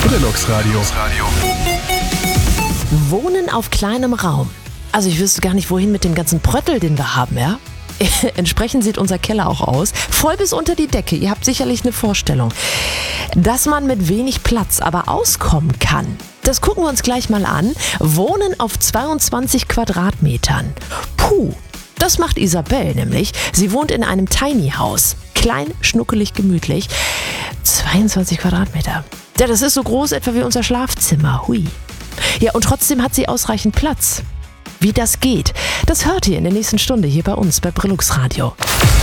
Brillux Radio. Wohnen auf kleinem Raum. Also ich wüsste gar nicht, wohin mit dem ganzen Pröttel, den wir haben, ja? Entsprechend sieht unser Keller auch aus. Voll bis unter die Decke. Ihr habt sicherlich eine Vorstellung. Dass man mit wenig Platz aber auskommen kann, das gucken wir uns gleich mal an. Wohnen auf 22 Quadratmetern. Puh, das macht Isabel nämlich. Sie wohnt in einem Tiny House. Klein, schnuckelig, gemütlich. 22 Quadratmeter. Ja, das ist so groß etwa wie unser Schlafzimmer. Hui. Ja, und trotzdem hat sie ausreichend Platz. Wie das geht, das hört ihr in der nächsten Stunde hier bei uns bei Brillux Radio.